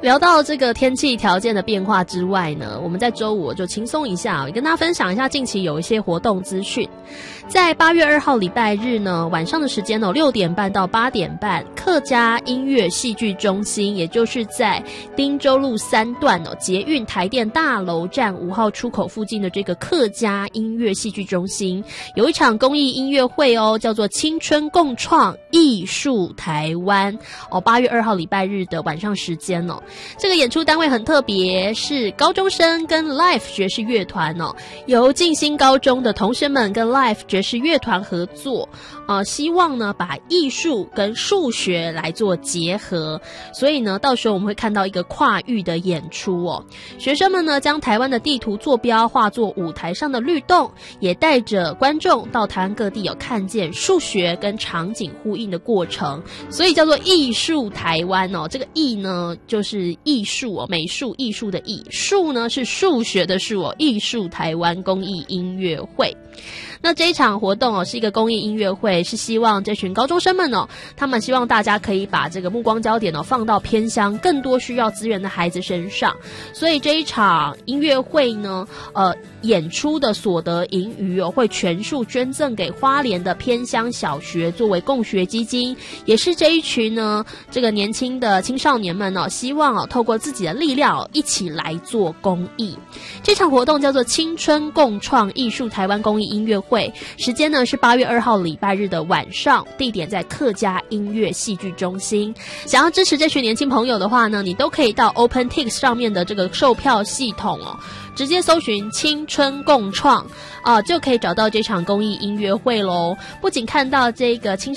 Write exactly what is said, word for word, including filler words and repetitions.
聊到这个天气条件的变化之外呢，我们在周五就轻松一下，也跟大家分享一下近期有一些活动资讯。在八月二号礼拜日呢，晚上的时间哦，六点半到八点半，客家音乐戏剧中心，也就是在汀州路三段哦，捷运台电大楼站五号出口附近的这个客家音乐戏剧中心，有一场公益音乐会哦，叫做青春共创艺术台湾哦，八月二号礼拜日的晚上时间哦。这个演出单位很特别，是高中生跟 Life 爵士乐团哦，由静心高中的同学们跟 Life 爵士乐团合作，呃，希望呢把艺术跟数学来做结合，所以呢，到时候我们会看到一个跨域的演出哦。学生们呢将台湾的地图坐标化作舞台上的律动，也带着观众到台湾各地有看见数学跟场景呼应的过程，所以叫做艺术台湾哦。这个艺呢就是艺术哦，美术艺术的艺，数呢是数学的数哦，艺术台湾公益音乐会。那这一场活动哦是一个公益音乐会，是希望这群高中生们哦，他们希望大家可以把这个目光焦点哦放到偏乡更多需要资源的孩子身上，所以这一场音乐会呢，呃，演出的所得盈余哦会全数捐赠给花莲的偏乡小学作为共学基金，也是这一群呢这个年轻的青少年们哦，希望哦透过自己的力量哦一起来做公益。这场活动叫做青春共创艺术台湾公益音乐会，时间呢是八月二号礼拜日的晚上，地点在客家音乐戏剧中心。想要支持这群年轻朋友的话呢，你都可以到 OpenTix 上面的这个售票系统哦，直接搜寻青春共创啊、呃，就可以找到这场公益音乐会咯。不仅看到这个青